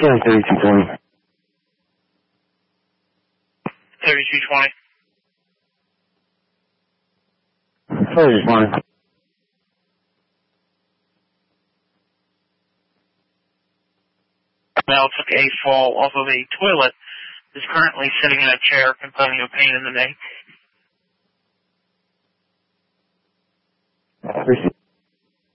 Yeah, 3220. 3220. 3220. Male took a fall off of a toilet, is currently sitting in a chair complaining of pain in the neck.